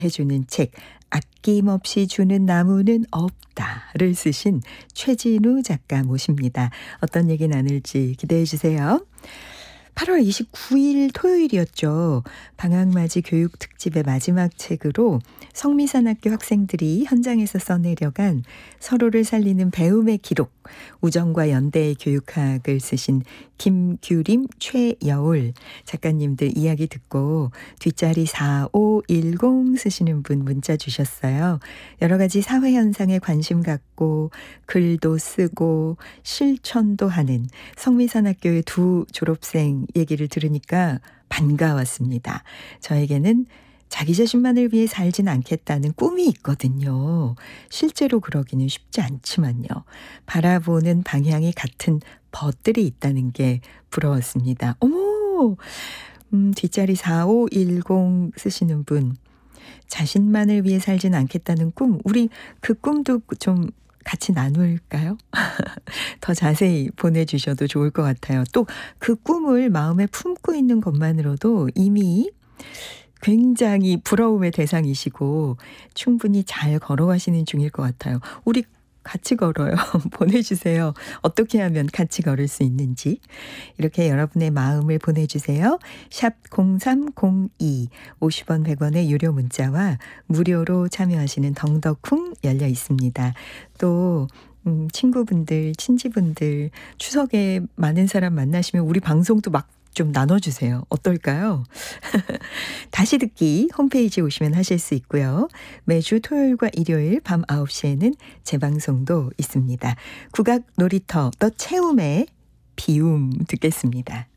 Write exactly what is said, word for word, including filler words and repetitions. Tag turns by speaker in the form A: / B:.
A: 해주는 책 아낌없이 주는 나무는 없다를 쓰신 최진우 작가 모십니다. 어떤 얘기 나눌지 기대해 주세요. 팔월 이십구일 토요일이었죠. 방학맞이 교육 특집의 마지막 책으로 성미산학교 학생들이 현장에서 써내려간 서로를 살리는 배움의 기록, 우정과 연대의 교육학을 쓰신 김규림, 최여울 작가님들 이야기 듣고 뒷자리 사오일공 쓰시는 분 문자 주셨어요. 여러 가지 사회 현상에 관심 갖고 글도 쓰고 실천도 하는 성미산학교의 두 졸업생 얘기를 들으니까 반가웠습니다. 저에게는 자기 자신만을 위해 살진 않겠다는 꿈이 있거든요. 실제로 그러기는 쉽지 않지만요. 바라보는 방향이 같은 벗들이 있다는 게 부러웠습니다. 어머! 음, 뒷자리 사오일공 쓰시는 분. 자신만을 위해 살진 않겠다는 꿈. 우리 그 꿈도 좀 같이 나눌까요? 더 자세히 보내주셔도 좋을 것 같아요. 또 그 꿈을 마음에 품고 있는 것만으로도 이미 굉장히 부러움의 대상이시고 충분히 잘 걸어가시는 중일 것 같아요. 우리 같이 걸어요. 보내주세요. 어떻게 하면 같이 걸을 수 있는지. 이렇게 여러분의 마음을 보내주세요. 샵 공삼공이 오십 원 백 원의 유료 문자와 무료로 참여하시는 덩덕쿵 열려 있습니다. 또 음, 친구분들, 친지분들 추석에 많은 사람 만나시면 우리 방송도 막 좀 나눠주세요. 어떨까요? 다시 듣기 홈페이지 오시면 하실 수 있고요. 매주 토요일과 일요일 밤 아홉 시에는 재방송도 있습니다. 국악 놀이터 더 채움의 비움 듣겠습니다.